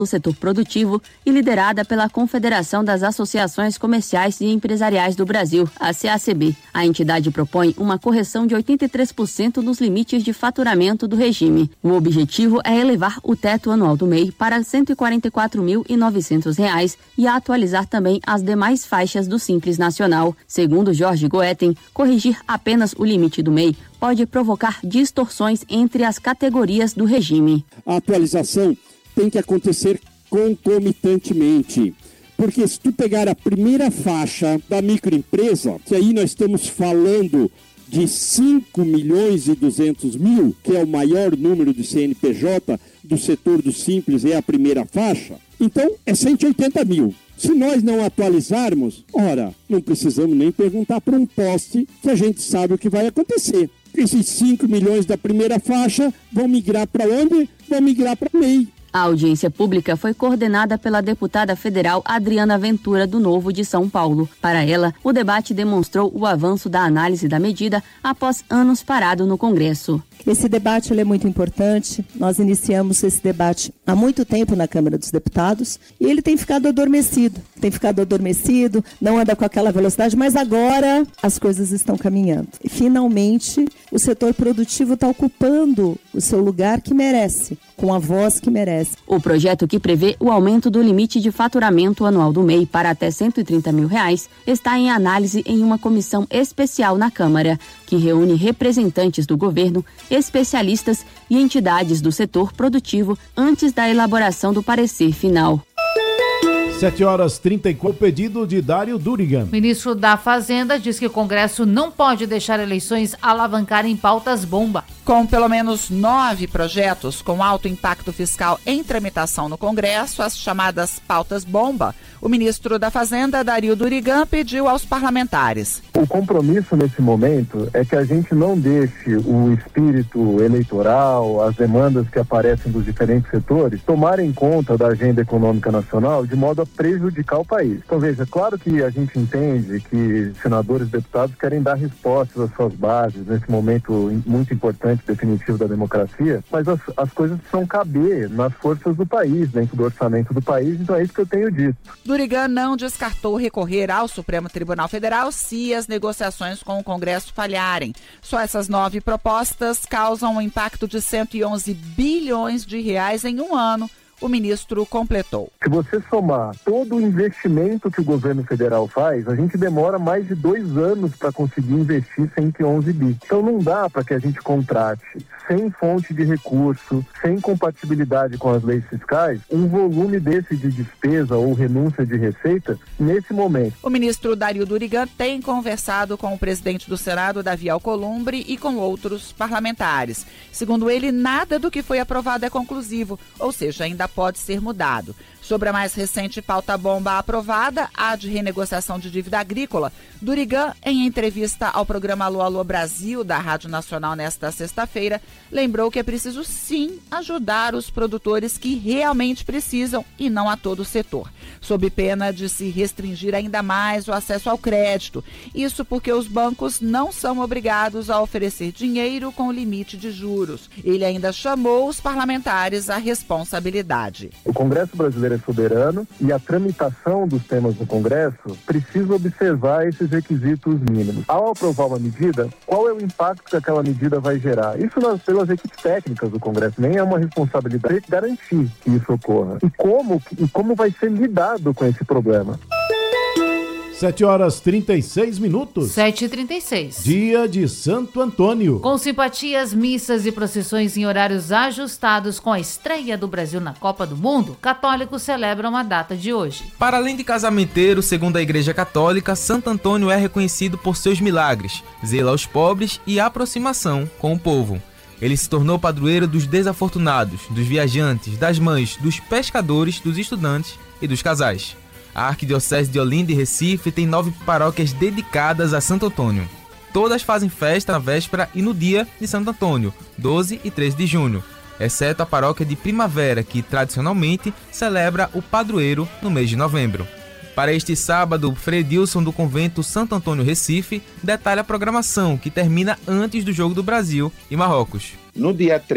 do setor produtivo e liderada pela Confederação das Associações Comerciais e Empresariais do Brasil, a CACB. A entidade propõe uma correção de 83% nos limites de faturamento do regime. O objetivo é elevar o teto anual do MEI para R$ 144.900 e atualizar também as demais faixas do Simples Nacional. Segundo Jorge Goetten, corrigir apenas o limite do MEI pode provocar distorções entre as categorias do regime. A atualização tem que acontecer concomitantemente, porque se tu pegar a primeira faixa da microempresa, que aí nós estamos falando de 5.200.000, que é o maior número de CNPJ do setor do Simples, é a primeira faixa, então é 180 mil. Se nós não atualizarmos, ora, não precisamos nem perguntar para um poste que a gente sabe o que vai acontecer. Esses 5 milhões da primeira faixa vão migrar para onde? Vão migrar para o MEI. A audiência pública foi coordenada pela deputada federal Adriana Ventura, do Novo de São Paulo. Para ela, o debate demonstrou o avanço da análise da medida após anos parado no Congresso. Esse debate ele é muito importante. Nós iniciamos esse debate há muito tempo na Câmara dos Deputados e ele tem ficado adormecido. Não anda com aquela velocidade, mas agora as coisas estão caminhando. E finalmente o setor produtivo está ocupando o seu lugar que merece, com a voz que merece. O projeto, que prevê o aumento do limite de faturamento anual do MEI para até R$ 130 mil, está em análise em uma comissão especial na Câmara, que reúne representantes do governo, especialistas e entidades do setor produtivo antes da elaboração do parecer final. 7h34, pedido de Dário Durigan. O ministro da Fazenda diz que o Congresso não pode deixar eleições alavancarem pautas-bomba. Com pelo menos 9 projetos com alto impacto fiscal em tramitação no Congresso, as chamadas pautas-bomba, o ministro da Fazenda, Dário Durigan, pediu aos parlamentares. O compromisso nesse momento é que a gente não deixe o espírito eleitoral, as demandas que aparecem dos diferentes setores, tomarem conta da agenda econômica nacional de modo a prejudicar o país. Então veja, claro que a gente entende que senadores e deputados querem dar respostas às suas bases nesse momento muito importante, definitivo da democracia, mas as coisas precisam caber nas forças do país, dentro do orçamento do país, então é isso que eu tenho dito. Durigan não descartou recorrer ao Supremo Tribunal Federal se as negociações com o Congresso falharem. Só essas 9 propostas causam um impacto de 111 bilhões de reais em um ano. O ministro completou. Se você somar todo o investimento que o governo federal faz, a gente demora mais de 2 anos para conseguir investir 111 bi. Então não dá para que a gente contrate, sem fonte de recurso, sem compatibilidade com as leis fiscais, um volume desse de despesa ou renúncia de receita nesse momento. O ministro Dário Durigan tem conversado com o presidente do Senado, Davi Alcolumbre, e com outros parlamentares. Segundo ele, nada do que foi aprovado é conclusivo, ou seja, ainda pode ser mudado. Sobre a mais recente pauta-bomba aprovada, a de renegociação de dívida agrícola, Durigan, em entrevista ao programa Alô Alô Brasil, da Rádio Nacional nesta sexta-feira, lembrou que é preciso sim ajudar os produtores que realmente precisam e não a todo o setor, sob pena de se restringir ainda mais o acesso ao crédito. Isso porque os bancos não são obrigados a oferecer dinheiro com limite de juros. Ele ainda chamou os parlamentares à responsabilidade. O Congresso brasileiro é soberano e a tramitação dos temas no Congresso precisa observar esses requisitos mínimos. Ao aprovar uma medida, qual é o impacto que aquela medida vai gerar? Isso pelas equipes técnicas do Congresso, nem é uma responsabilidade garantir que isso ocorra. E como vai ser lidado com esse problema? 7h36. 7h36. Dia de Santo Antônio. Com simpatias, missas e procissões em horários ajustados com a estreia do Brasil na Copa do Mundo, católicos celebram a data de hoje. Para além de casamenteiro, segundo a Igreja Católica, Santo Antônio é reconhecido por seus milagres, zelo aos pobres e aproximação com o povo. Ele se tornou padroeiro dos desafortunados, dos viajantes, das mães, dos pescadores, dos estudantes e dos casais. A Arquidiocese de Olinda e Recife tem 9 paróquias dedicadas a Santo Antônio. Todas fazem festa na véspera e no dia de Santo Antônio, 12 e 13 de junho, exceto a paróquia de Primavera, que tradicionalmente celebra o padroeiro no mês de novembro. Para este sábado, Frei Dilson do Convento Santo Antônio Recife detalha a programação, que termina antes do Jogo do Brasil e Marrocos. No dia 13